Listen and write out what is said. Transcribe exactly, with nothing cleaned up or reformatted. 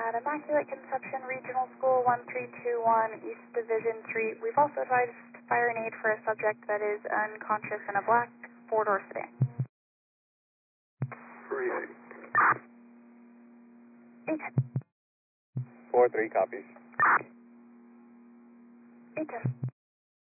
at Immaculate Conception Regional School, one three two one East Division Street. We've also advised fire and aid for a subject that is unconscious in a black four-door sedan. three eight. eight ten. four three copies. eight ten.